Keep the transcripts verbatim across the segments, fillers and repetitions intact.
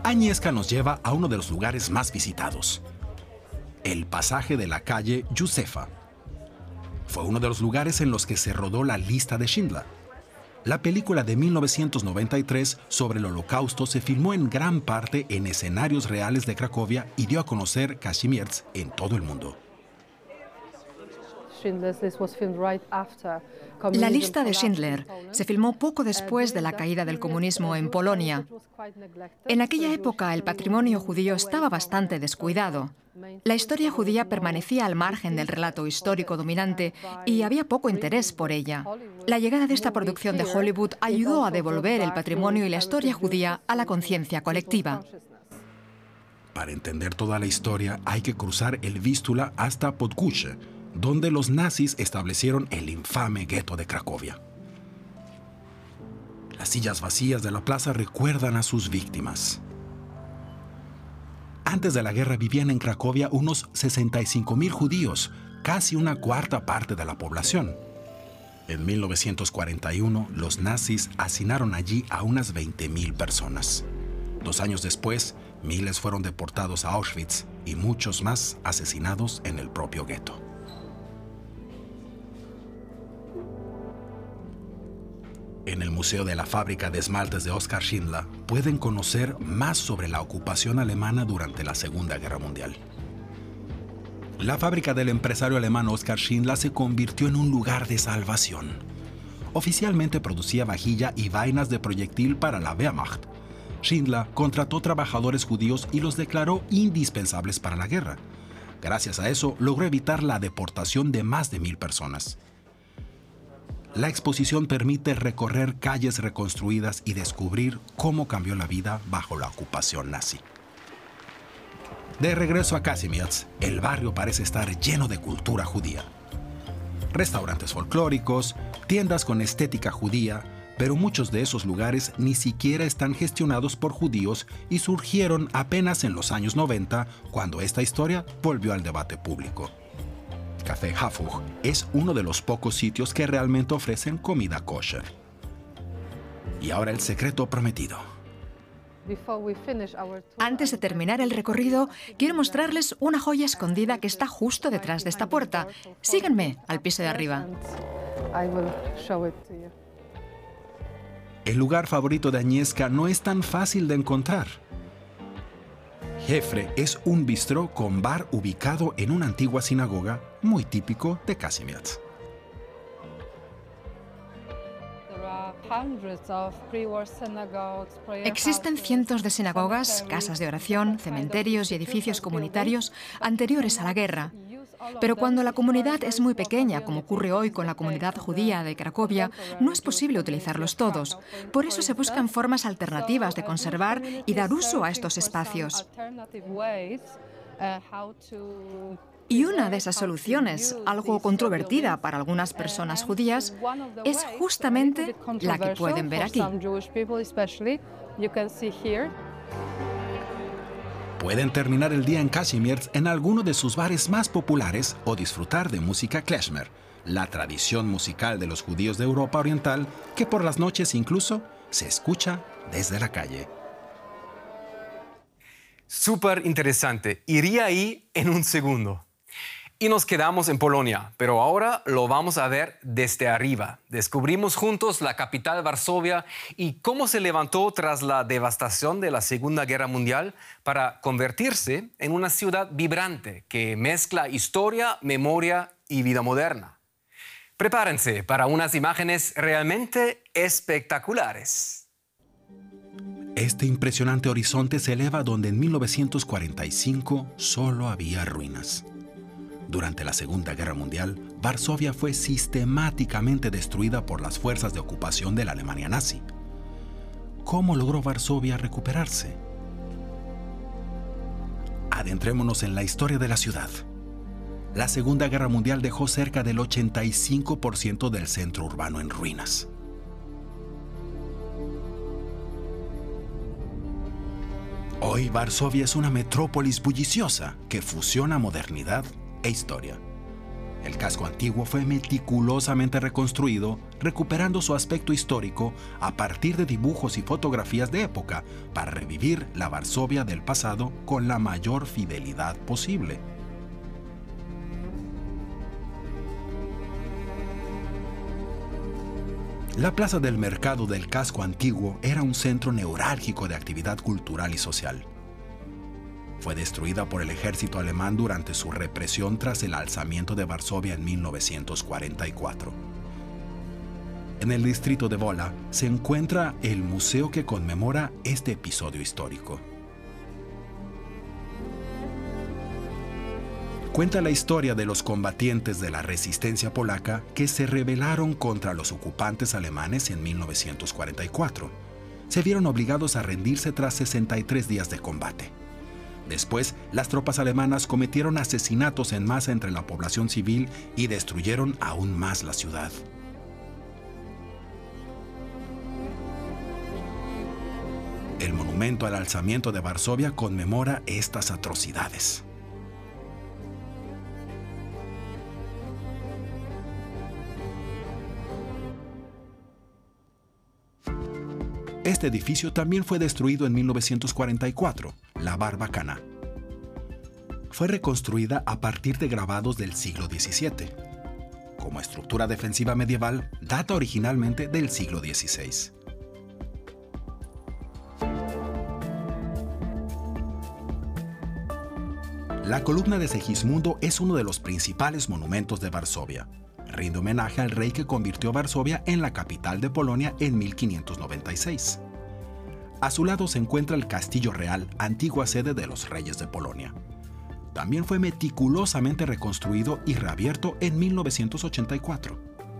Agnieszka nos lleva a uno de los lugares más visitados, el pasaje de la calle Józefa. Fue uno de los lugares en los que se rodó La lista de Schindler. La película de mil novecientos noventa y tres sobre el Holocausto se filmó en gran parte en escenarios reales de Cracovia y dio a conocer Kazimierz en todo el mundo. La lista de Schindler se filmó poco después de la caída del comunismo en Polonia. En aquella época el patrimonio judío estaba bastante descuidado. La historia judía permanecía al margen del relato histórico dominante y había poco interés por ella. La llegada de esta producción de Hollywood ayudó a devolver el patrimonio y la historia judía a la conciencia colectiva. Para entender toda la historia hay que cruzar el Vístula hasta Podgórze, donde los nazis establecieron el infame gueto de Cracovia. Las sillas vacías de la plaza recuerdan a sus víctimas. Antes de la guerra vivían en Cracovia unos sesenta y cinco mil judíos, casi una cuarta parte de la población. En mil novecientos cuarenta y uno, los nazis hacinaron allí a unas veinte mil personas. Dos años después, miles fueron deportados a Auschwitz y muchos más asesinados en el propio gueto. En el Museo de la Fábrica de Esmaltes de Oskar Schindler pueden conocer más sobre la ocupación alemana durante la Segunda Guerra Mundial. La fábrica del empresario alemán Oskar Schindler se convirtió en un lugar de salvación. Oficialmente producía vajilla y vainas de proyectil para la Wehrmacht. Schindler contrató trabajadores judíos y los declaró indispensables para la guerra. Gracias a eso, logró evitar la deportación de más de mil personas. La exposición permite recorrer calles reconstruidas y descubrir cómo cambió la vida bajo la ocupación nazi. De regreso a Kazimierz, el barrio parece estar lleno de cultura judía. Restaurantes folclóricos, tiendas con estética judía, pero muchos de esos lugares ni siquiera están gestionados por judíos y surgieron apenas en los años noventa, cuando esta historia volvió al debate público. Café Hafug es uno de los pocos sitios que realmente ofrecen comida kosher. Y ahora el secreto prometido. Antes de terminar el recorrido, quiero mostrarles una joya escondida que está justo detrás de esta puerta. Síganme al piso de arriba. El lugar favorito de Agnieszka no es tan fácil de encontrar. Jefre es un bistró con bar ubicado en una antigua sinagoga muy típico de Kazimierz. Existen cientos de sinagogas, casas de oración, cementerios y edificios comunitarios anteriores a la guerra. Pero cuando la comunidad es muy pequeña, como ocurre hoy con la comunidad judía de Cracovia, no es posible utilizarlos todos. Por eso se buscan formas alternativas de conservar y dar uso a estos espacios. Y una de esas soluciones, algo controvertida para algunas personas judías, es justamente la que pueden ver aquí. Pueden terminar el día en Kazimierz en alguno de sus bares más populares o disfrutar de música klezmer, la tradición musical de los judíos de Europa Oriental que por las noches incluso se escucha desde la calle. Súper interesante. Iría ahí en un segundo. Y nos quedamos en Polonia, pero ahora lo vamos a ver desde arriba. Descubrimos juntos la capital Varsovia y cómo se levantó tras la devastación de la Segunda Guerra Mundial para convertirse en una ciudad vibrante que mezcla historia, memoria y vida moderna. Prepárense para unas imágenes realmente espectaculares. Este impresionante horizonte se eleva donde en mil novecientos cuarenta y cinco solo había ruinas. Durante la Segunda Guerra Mundial, Varsovia fue sistemáticamente destruida por las fuerzas de ocupación de la Alemania nazi. ¿Cómo logró Varsovia recuperarse? Adentrémonos en la historia de la ciudad. La Segunda Guerra Mundial dejó cerca del ochenta y cinco por ciento del centro urbano en ruinas. Hoy Varsovia es una metrópolis bulliciosa que fusiona modernidad e historia. El casco antiguo fue meticulosamente reconstruido, recuperando su aspecto histórico a partir de dibujos y fotografías de época para revivir la Varsovia del pasado con la mayor fidelidad posible. La plaza del mercado del casco antiguo era un centro neurálgico de actividad cultural y social. Fue destruida por el ejército alemán durante su represión tras el alzamiento de Varsovia en mil novecientos cuarenta y cuatro. En el distrito de Wola se encuentra el museo que conmemora este episodio histórico. Cuenta la historia de los combatientes de la resistencia polaca que se rebelaron contra los ocupantes alemanes en mil novecientos cuarenta y cuatro. Se vieron obligados a rendirse tras sesenta y tres días de combate. Después, las tropas alemanas cometieron asesinatos en masa entre la población civil y destruyeron aún más la ciudad. El monumento al alzamiento de Varsovia conmemora estas atrocidades. Este edificio también fue destruido en mil novecientos cuarenta y cuatro, la Barbacana. Fue reconstruida a partir de grabados del siglo diecisiete. Como estructura defensiva medieval, data originalmente del siglo dieciséis. La columna de Segismundo es uno de los principales monumentos de Varsovia. Rinde homenaje al rey que convirtió Varsovia en la capital de Polonia en mil quinientos noventa y seis. A su lado se encuentra el Castillo Real, antigua sede de los reyes de Polonia. También fue meticulosamente reconstruido y reabierto en mil novecientos ochenta y cuatro.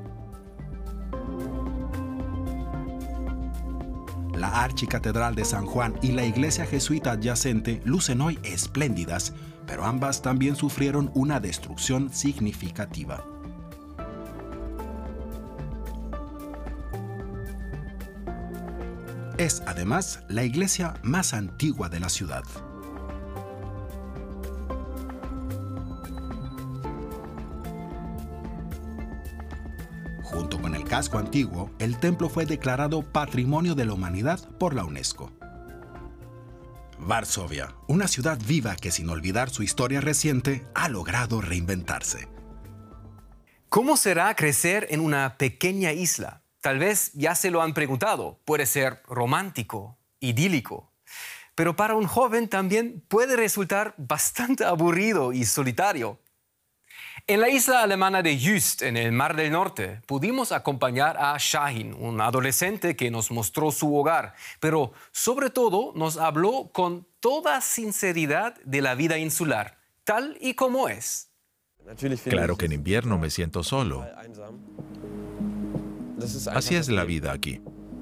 La archicatedral de San Juan y la iglesia jesuita adyacente lucen hoy espléndidas, pero ambas también sufrieron una destrucción significativa. Es, además, la iglesia más antigua de la ciudad. Junto con el casco antiguo, el templo fue declarado Patrimonio de la Humanidad por la UNESCO. Varsovia, una ciudad viva que, sin olvidar su historia reciente, ha logrado reinventarse. ¿Cómo será crecer en una pequeña isla? Tal vez ya se lo han preguntado. Puede ser romántico, idílico. Pero para un joven también puede resultar bastante aburrido y solitario. En la isla alemana de Juist, en el Mar del Norte, pudimos acompañar a Shahin, un adolescente que nos mostró su hogar, pero sobre todo nos habló con toda sinceridad de la vida insular, tal y como es. Claro que en invierno me siento solo. Así es la vida aquí.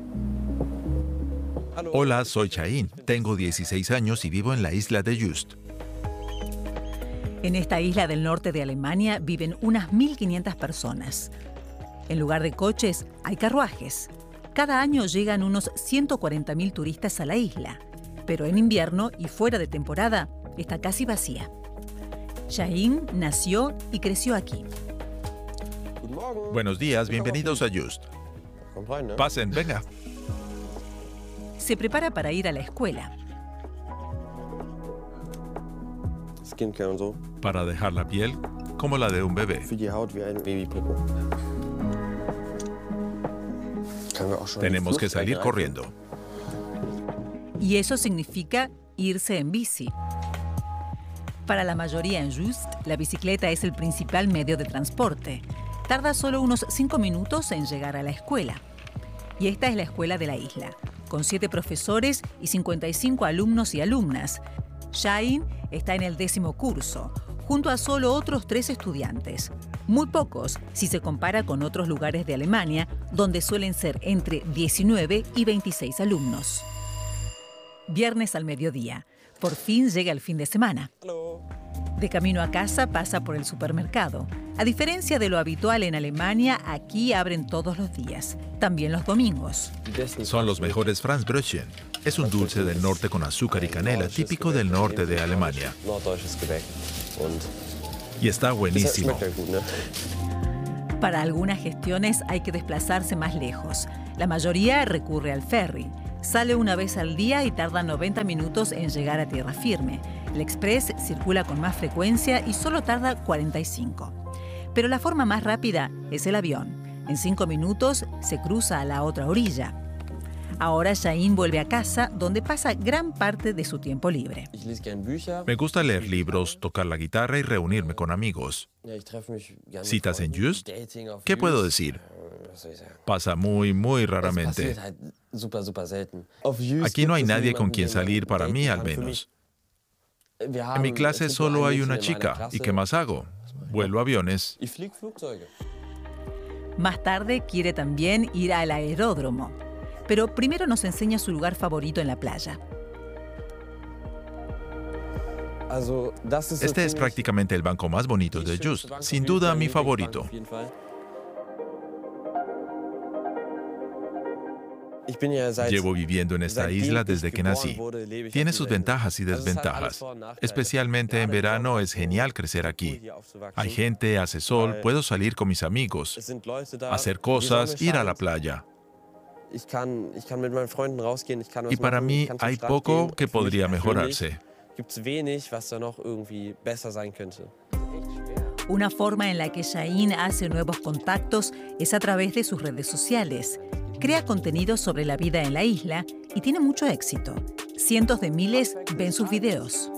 Hola, soy Shahin. Tengo dieciséis años y vivo en la isla de Juist. En esta isla del norte de Alemania viven unas mil quinientas personas. En lugar de coches, hay carruajes. Cada año llegan unos ciento cuarenta mil turistas a la isla, pero en invierno y fuera de temporada está casi vacía. Shahin nació y creció aquí. Buenos días, bienvenidos a Juist. Pasen, venga. Se prepara para ir a la escuela. Para dejar la piel como la de un bebé. Tenemos que salir corriendo. Y eso significa irse en bici. Para la mayoría en Juist, la bicicleta es el principal medio de transporte. Tarda solo unos cinco minutos en llegar a la escuela. Y esta es la escuela de la isla, con siete profesores y cincuenta y cinco alumnos y alumnas. Shahin está en el décimo curso, junto a solo otros tres estudiantes. Muy pocos si se compara con otros lugares de Alemania, donde suelen ser entre diecinueve y veintiséis alumnos. Viernes al mediodía. Por fin llega el fin de semana. De camino a casa pasa por el supermercado. A diferencia de lo habitual en Alemania, aquí abren todos los días, también los domingos. Son los mejores Franzbrötchen. Es un dulce del norte con azúcar y canela, típico del norte de Alemania. Y está buenísimo. Para algunas gestiones hay que desplazarse más lejos. La mayoría recurre al ferry. Sale una vez al día y tarda noventa minutos en llegar a tierra firme. El express circula con más frecuencia y solo tarda cuarenta y cinco. Pero la forma más rápida es el avión. En cinco minutos se cruza a la otra orilla. Ahora Shahin vuelve a casa, donde pasa gran parte de su tiempo libre. Me gusta leer libros, tocar la guitarra y reunirme con amigos. ¿Citas en Just? ¿Qué puedo decir? Pasa muy, muy raramente. Aquí no hay nadie con quien salir, para mí al menos. En mi clase solo hay una chica. ¿Y qué más hago? Vuelo aviones. Más tarde quiere también ir al aeródromo. Pero primero nos enseña su lugar favorito en la playa. Este es prácticamente el banco más bonito de Just. Sin duda, mi favorito. Llevo viviendo en esta isla desde que nací. Tiene sus ventajas y desventajas. Especialmente en verano es genial crecer aquí. Hay gente, hace sol, puedo salir con mis amigos, hacer cosas, ir a la playa. Y para mí hay poco que podría mejorarse. Una forma en la que Shahin hace nuevos contactos es a través de sus redes sociales. Crea contenido sobre la vida en la isla y tiene mucho éxito. Cientos de miles ven sus videos.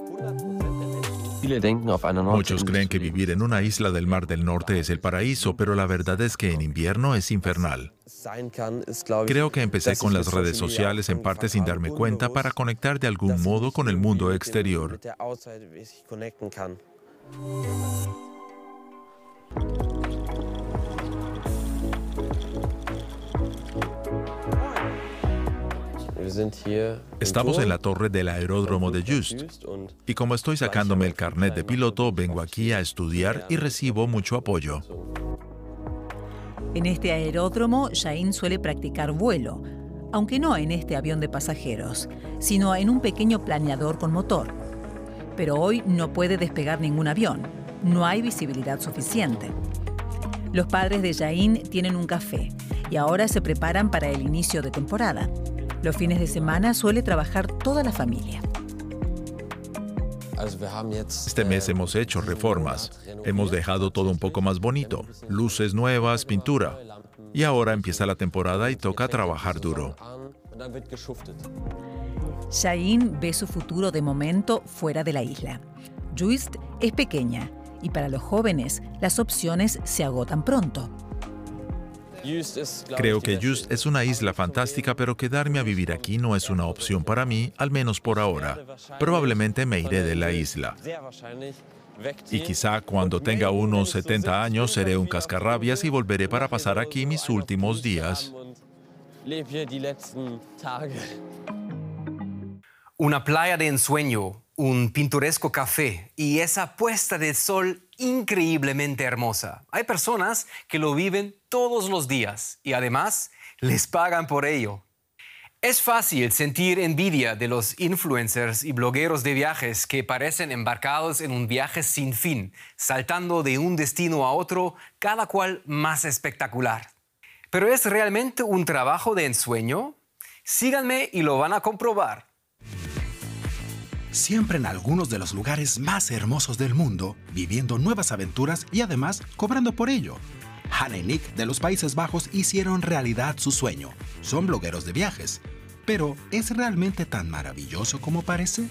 Muchos creen que vivir en una isla del Mar del Norte es el paraíso, pero la verdad es que en invierno es infernal. Creo que empecé con las redes sociales en parte sin darme cuenta para conectar de algún modo con el mundo exterior. Estamos en la torre del aeródromo de Just. Y como estoy sacándome el carnet de piloto, vengo aquí a estudiar y recibo mucho apoyo. En este aeródromo, Shahin suele practicar vuelo, aunque no en este avión de pasajeros, sino en un pequeño planeador con motor. Pero hoy no puede despegar ningún avión. No hay visibilidad suficiente. Los padres de Shahin tienen un café y ahora se preparan para el inicio de temporada. Los fines de semana suele trabajar toda la familia. Este mes hemos hecho reformas. Hemos dejado todo un poco más bonito. Luces nuevas, pintura. Y ahora empieza la temporada y toca trabajar duro. Shahin ve su futuro de momento fuera de la isla. Just es pequeña y para los jóvenes las opciones se agotan pronto. Creo que Just es una isla fantástica, pero quedarme a vivir aquí no es una opción para mí, al menos por ahora. Probablemente me iré de la isla. Y quizá cuando tenga unos setenta años seré un cascarrabias y volveré para pasar aquí mis últimos días. Una playa de ensueño, un pintoresco café y esa puesta de sol increíblemente hermosa. Hay personas que lo viven todos los días y además les pagan por ello. Es fácil sentir envidia de los influencers y blogueros de viajes que parecen embarcados en un viaje sin fin, saltando de un destino a otro, cada cual más espectacular. ¿Pero es realmente un trabajo de ensueño? Síganme y lo van a comprobar. Siempre en algunos de los lugares más hermosos del mundo, viviendo nuevas aventuras y además cobrando por ello. Hannah y Nick de los Países Bajos hicieron realidad su sueño. Son blogueros de viajes. Pero, ¿es realmente tan maravilloso como parece?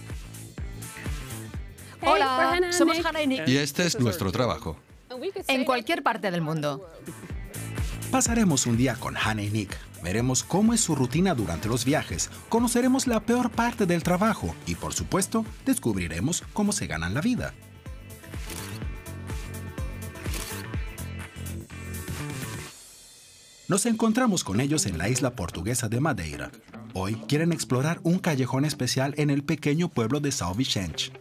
Hola, somos Hannah y Nick. Y este es nuestro trabajo. En cualquier parte del mundo. Pasaremos un día con Hannah y Nick. Veremos cómo es su rutina durante los viajes, conoceremos la peor parte del trabajo y, por supuesto, descubriremos cómo se ganan la vida. Nos encontramos con ellos en la isla portuguesa de Madeira. Hoy quieren explorar un callejón especial en el pequeño pueblo de São Vicente.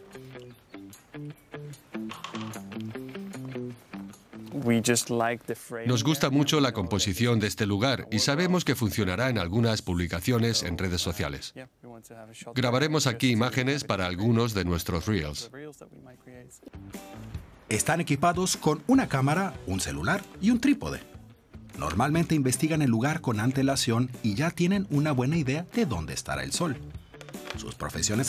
Nos gusta mucho la composición de este lugar y sabemos que funcionará en algunas publicaciones en redes sociales. Grabaremos aquí imágenes para algunos de nuestros reels. Están equipados con una cámara, un celular y un trípode. Normalmente investigan el lugar con antelación y ya tienen una buena idea de dónde estará el sol. Sus profesiones